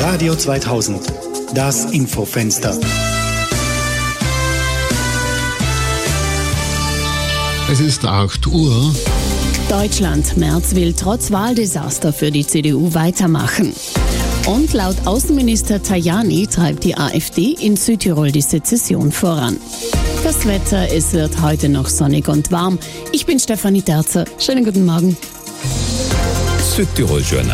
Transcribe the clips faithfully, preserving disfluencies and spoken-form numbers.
Radio zweitausend, das Infofenster. Es ist acht Uhr. Deutschland, Merz will trotz Wahldesaster für die C D U weitermachen. Und laut Außenminister Tajani treibt die AfD in Südtirol die Sezession voran. Das Wetter, es wird heute noch sonnig und warm. Ich bin Stefanie Terzer. Schönen guten Morgen. Südtirol-Journal.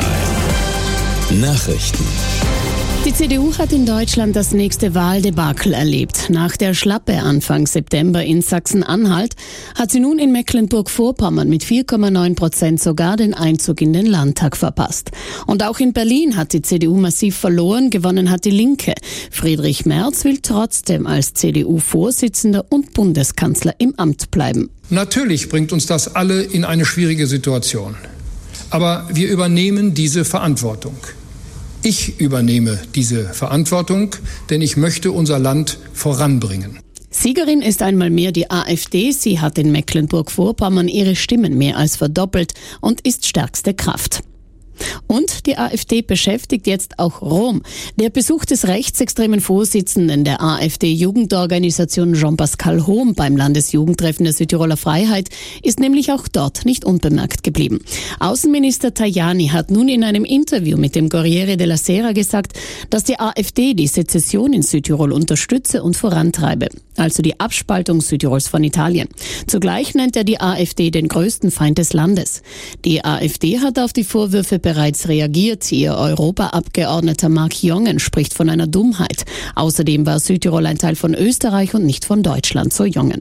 Nachrichten. Die C D U hat in Deutschland das nächste Wahldebakel erlebt. Nach der Schlappe Anfang September in Sachsen-Anhalt hat sie nun in Mecklenburg-Vorpommern mit vier Komma neun Prozent sogar den Einzug in den Landtag verpasst. Und auch in Berlin hat die C D U massiv verloren, gewonnen hat die Linke. Friedrich Merz will trotzdem als C D U-Vorsitzender und Bundeskanzler im Amt bleiben. Natürlich bringt uns das alle in eine schwierige Situation. Aber wir übernehmen diese Verantwortung. Ich übernehme diese Verantwortung, denn ich möchte unser Land voranbringen. Siegerin ist einmal mehr die AfD. Sie hat in Mecklenburg-Vorpommern ihre Stimmen mehr als verdoppelt und ist stärkste Kraft. Und die AfD beschäftigt jetzt auch Rom. Der Besuch des rechtsextremen Vorsitzenden der AfD-Jugendorganisation Jean-Pascal Hohm beim Landesjugendtreffen der Südtiroler Freiheit ist nämlich auch dort nicht unbemerkt geblieben. Außenminister Tajani hat nun in einem Interview mit dem Corriere della Sera gesagt, dass die AfD die Sezession in Südtirol unterstütze und vorantreibe, also die Abspaltung Südtirols von Italien. Zugleich nennt er die AfD den größten Feind des Landes. Die AfD hat auf die Vorwürfe bereits reagiert. Ihr Europaabgeordneter Marc Jongen spricht von einer Dummheit. Außerdem war Südtirol ein Teil von Österreich und nicht von Deutschland, so Jongen.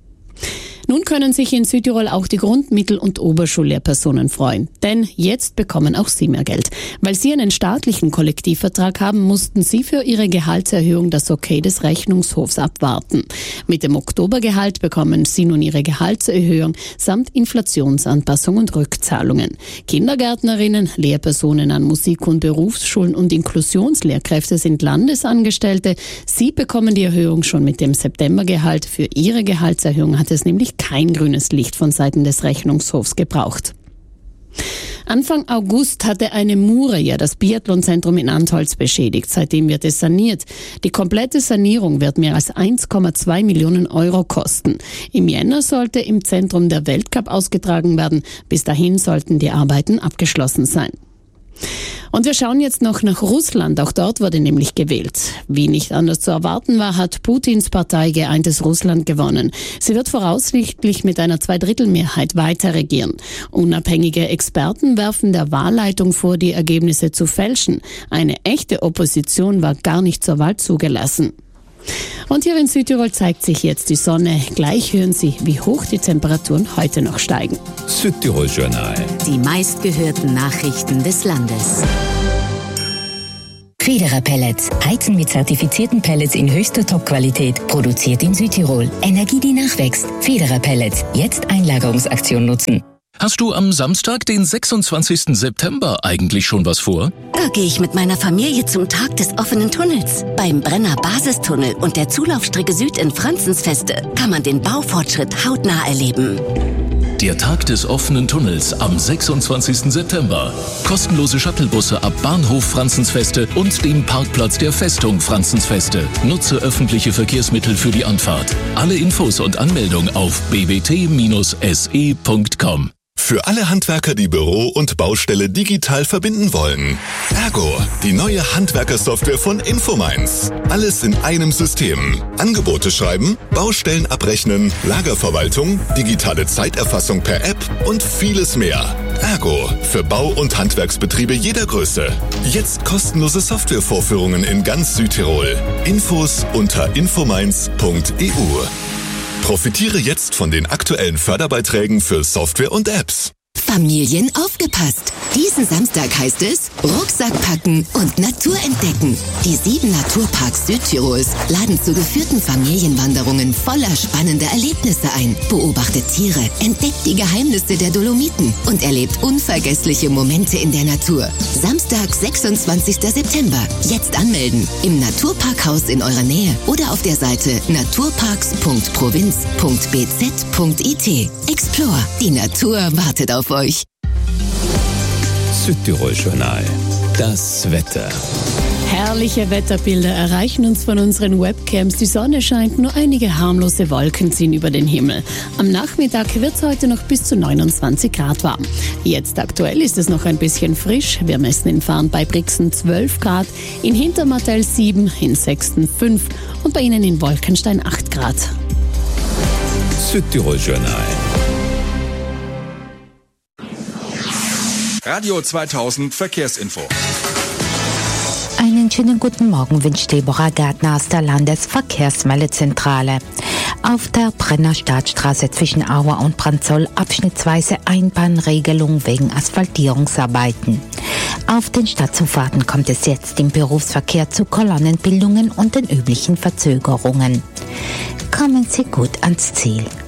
Nun können sich in Südtirol auch die Grund-, Mittel- und Oberschullehrpersonen freuen. Denn jetzt bekommen auch sie mehr Geld. Weil sie einen staatlichen Kollektivvertrag haben, mussten sie für ihre Gehaltserhöhung das Okay des Rechnungshofs abwarten. Mit dem Oktobergehalt bekommen sie nun ihre Gehaltserhöhung samt Inflationsanpassung und Rückzahlungen. Kindergärtnerinnen, Lehrpersonen an Musik- und Berufsschulen und Inklusionslehrkräfte sind Landesangestellte. Sie bekommen die Erhöhung schon mit dem Septembergehalt. Für ihre Gehaltserhöhung hat es nämlich kein grünes Licht von Seiten des Rechnungshofs gebraucht. Anfang August hatte eine Mure ja das Biathlonzentrum in Antholz beschädigt. Seitdem wird es saniert. Die komplette Sanierung wird mehr als eins Komma zwei Millionen Euro kosten. Im Jänner sollte im Zentrum der Weltcup ausgetragen werden. Bis dahin sollten die Arbeiten abgeschlossen sein. Und wir schauen jetzt noch nach Russland. Auch dort wurde nämlich gewählt. Wie nicht anders zu erwarten war, hat Putins Partei Geeintes Russland gewonnen. Sie wird voraussichtlich mit einer Zweidrittelmehrheit weiter regieren. Unabhängige Experten werfen der Wahlleitung vor, die Ergebnisse zu fälschen. Eine echte Opposition war gar nicht zur Wahl zugelassen. Und hier in Südtirol zeigt sich jetzt die Sonne. Gleich hören Sie, wie hoch die Temperaturen heute noch steigen. Südtirol-Journal. Die meistgehörten Nachrichten des Landes. Federer Pellets. Heizen mit zertifizierten Pellets in höchster Top-Qualität. Produziert in Südtirol. Energie, die nachwächst. Federer Pellets. Jetzt Einlagerungsaktion nutzen. Hast du am Samstag, den sechsundzwanzigsten September, eigentlich schon was vor? Da gehe ich mit meiner Familie zum Tag des offenen Tunnels. Beim Brenner Basistunnel und der Zulaufstrecke Süd in Franzensfeste kann man den Baufortschritt hautnah erleben. Der Tag des offenen Tunnels am sechsundzwanzigsten September. Kostenlose Shuttlebusse ab Bahnhof Franzensfeste und dem Parkplatz der Festung Franzensfeste. Nutze öffentliche Verkehrsmittel für die Anfahrt. Alle Infos und Anmeldung auf b w t s e punkt com. Für alle Handwerker, die Büro und Baustelle digital verbinden wollen. Ergo, die neue Handwerkersoftware von Infomines. Alles in einem System. Angebote schreiben, Baustellen abrechnen, Lagerverwaltung, digitale Zeiterfassung per App und vieles mehr. Ergo, für Bau- und Handwerksbetriebe jeder Größe. Jetzt kostenlose Softwarevorführungen in ganz Südtirol. Infos unter infomines punkt e u. Profitiere jetzt von den aktuellen Förderbeiträgen für Software und Apps. Familien aufgepasst! Diesen Samstag heißt es Rucksack packen und Natur entdecken. Die sieben Naturparks Südtirols laden zu geführten Familienwanderungen voller spannender Erlebnisse ein. Beobachtet Tiere, entdeckt die Geheimnisse der Dolomiten und erlebt unvergessliche Momente in der Natur. Samstag, sechsundzwanzigsten September. Jetzt anmelden. Im Naturparkhaus in eurer Nähe oder auf der Seite naturparks punkt provinz punkt b z punkt i t. Explore. Die Natur wartet auf euch. Südtirol-Journal. Das Wetter. Herrliche Wetterbilder erreichen uns von unseren Webcams. Die Sonne scheint, nur einige harmlose Wolken ziehen über den Himmel. Am Nachmittag wird es heute noch bis zu neunundzwanzig Grad warm. Jetzt aktuell ist es noch ein bisschen frisch. Wir messen in Farn bei Brixen zwölf Grad, in Hintermartell sieben, in Sexten fünf und bei Ihnen in Wolkenstein acht Grad. Südtirol Journal. Radio zweitausend Verkehrsinfo. Einen schönen guten Morgen wünscht Deborah Gärtner aus der Landesverkehrsmeldezentrale. Auf der Brenner Staatsstraße zwischen Auer und Branzoll abschnittsweise Einbahnregelung wegen Asphaltierungsarbeiten. Auf den Stadtzufahrten kommt es jetzt im Berufsverkehr zu Kolonnenbildungen und den üblichen Verzögerungen. Kommen Sie gut ans Ziel.